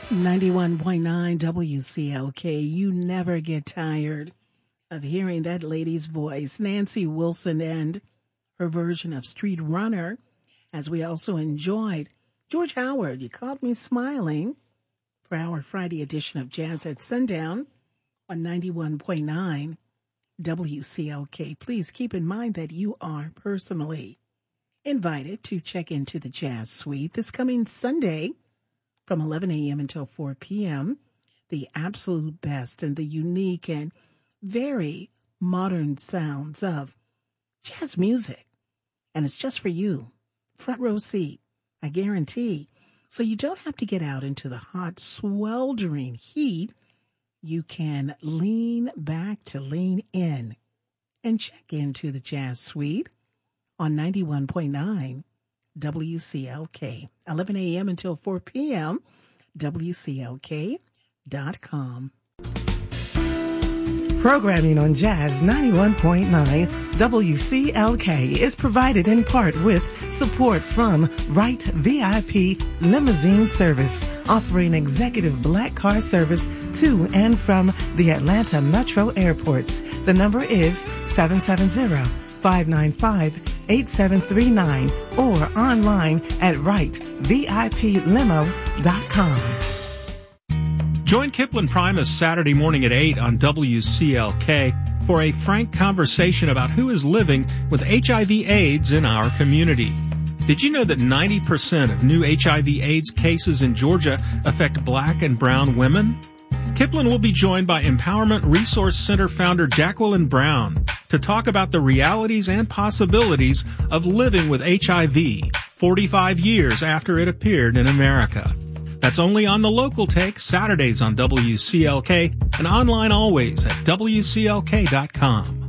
91.9 WCLK. You never get tired of hearing that lady's voice, Nancy Wilson, and her version of Street Runner, as we also enjoyed George Howard, You Caught Me Smiling, for our Friday edition of Jazz at Sundown on 91.9 WCLK. Please keep in mind that you are personally invited to check into the Jazz Suite this coming Sunday from 11 a.m. until 4 p.m. The absolute best and the unique and very modern sounds of jazz music. And it's just for you. Front row seat, I guarantee. So you don't have to get out into the hot, sweltering heat. You can lean back to lean in and check into the Jazz Suite on 91.9 WCLK, 11 a.m. until 4 p.m., WCLK.com. Programming on Jazz 91.9 WCLK is provided in part with support from Wright VIP Limousine Service, offering executive black car service to and from the Atlanta Metro airports. The number is 770-595-8739 or online at wrightviplimo.com. Join Kipling Primus Saturday morning at 8 on WCLK for a frank conversation about who is living with HIV/AIDS in our community. Did you know that 90% of new HIV/AIDS cases in Georgia affect black and brown women? Kipling will be joined by Empowerment Resource Center founder Jacqueline Brown to talk about the realities and possibilities of living with HIV 45 years after it appeared in America. That's only on The Local Take, Saturdays on WCLK, and online always at WCLK.com.